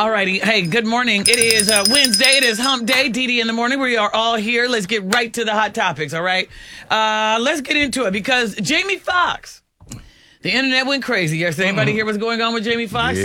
All righty. Hey, good morning. It is Wednesday. It is hump day. Dee in the morning. We are all here. Let's get right to the hot topics, all right? Let's get into it because Jamie Foxx, the internet went crazy yesterday. Anybody hear what's going on with Jamie Foxx?